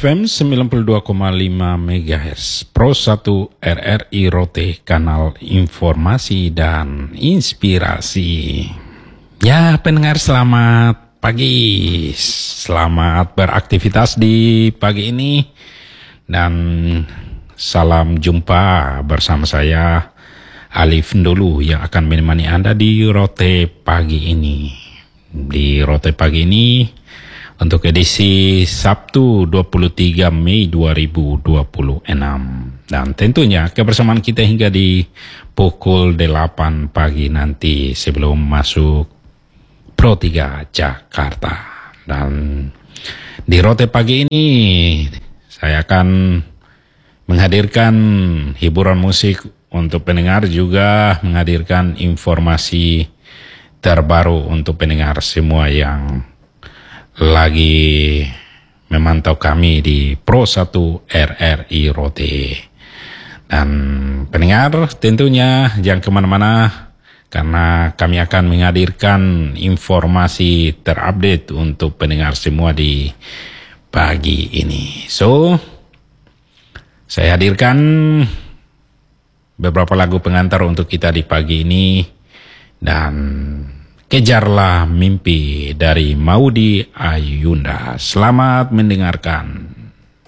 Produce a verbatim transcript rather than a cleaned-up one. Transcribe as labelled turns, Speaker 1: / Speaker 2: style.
Speaker 1: F M sembilan puluh dua koma lima MHz Pro satu R R I Rote, kanal informasi dan inspirasi. Ya, pendengar, selamat pagi. Selamat beraktivitas di pagi ini. Dan salam jumpa bersama saya Alif dulu yang akan menemani Anda di Rote pagi ini. Di Rote pagi ini untuk edisi Sabtu dua puluh tiga Mei dua ribu dua puluh enam. Dan tentunya kebersamaan kita hingga di pukul delapan pagi nanti sebelum masuk Pro tiga Jakarta. Dan di Rote pagi ini saya akan menghadirkan hiburan musik untuk pendengar, juga menghadirkan informasi terbaru untuk pendengar semua yang lagi memantau kami di Pro satu R R I Rote. Dan pendengar tentunya jangan kemana-mana, karena kami akan menghadirkan informasi terupdate untuk pendengar semua di pagi ini. So, saya hadirkan beberapa lagu pengantar untuk kita di pagi ini. Dan Kejarlah Mimpi dari Maudy Ayunda. Selamat mendengarkan.